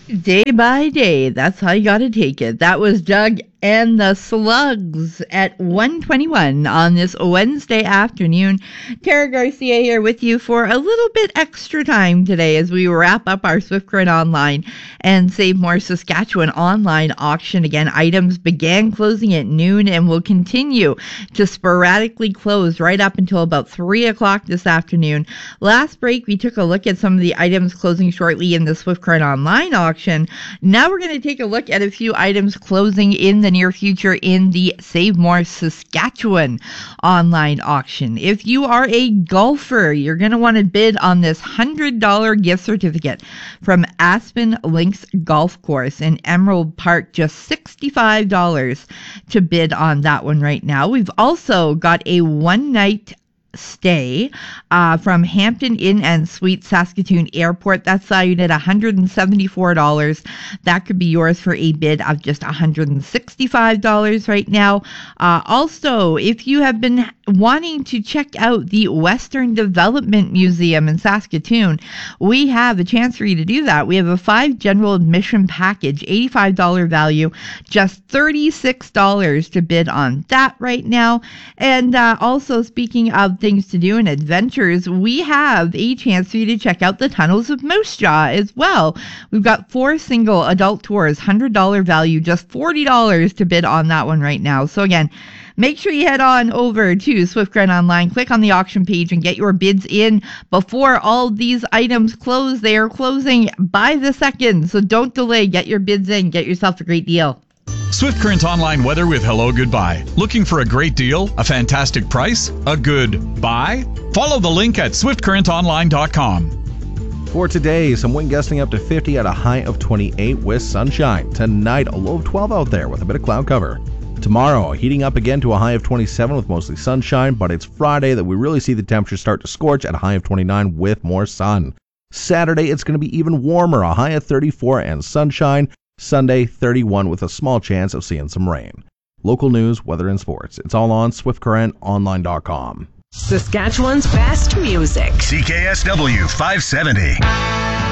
Day by day, that's how you gotta take it. That was Doug and the Slugs at 1:21 on this Wednesday afternoon. Tara Garcia here with you for a little bit extra time today as we wrap up our Swift Current Online and Save More Saskatchewan online auction. Again, items began closing at noon and will continue to sporadically close right up until about 3 o'clock this afternoon. Last break, we took a look at some of the items closing shortly in the Swift Current Online auction. Now we're going to take a look at a few items closing in the near future in the Save More Saskatchewan online auction. If you are a golfer, you're going to want to bid on this $100 gift certificate from Aspen Links Golf Course in Emerald Park. Just $65 to bid on that one right now. We've also got a one-night stay from Hampton Inn and Suites Saskatoon Airport. That's valued at $174. That could be yours for a bid of just $165 right now. Also, if you have been wanting to check out the Western Development Museum in Saskatoon, we have a chance for you to do that. We have a 5 general admission package, $85 value, just $36 to bid on that right now. And also, speaking of things to do and adventures, we have a chance for you to check out the Tunnels of Moose Jaw as well. We've got 4 single adult tours, $100 value, just $40 to bid on that one right now. So again, make sure you head on over to Swift Current Online, click on the auction page and get your bids in before all these items close. They are closing by the second, so don't delay. Get your bids in. Get yourself a great deal. Swift Current Online weather with Hello Goodbye. Looking for a great deal, a fantastic price, a good buy? Follow the link at swiftcurrentonline.com. For today, some wind gusting up to 50 at a high of 28 with sunshine. Tonight, a low of 12 out there with a bit of cloud cover. Tomorrow, heating up again to a high of 27 with mostly sunshine, but it's Friday that we really see the temperature start to scorch at a high of 29 with more sun. Saturday, it's going to be even warmer, a high of 34 and sunshine. Sunday, 31 with a small chance of seeing some rain. Local news, weather, and sports. It's all on swiftcurrentonline.com. Saskatchewan's best music. CKSW 570.